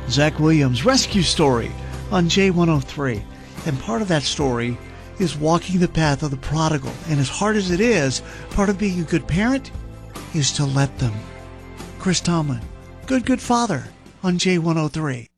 Zach Williams' rescue story on J103. And part of that story is walking the path of the prodigal. And as hard as it is, part of being a good parent is to let them. Chris Tomlin, Good Father on J103.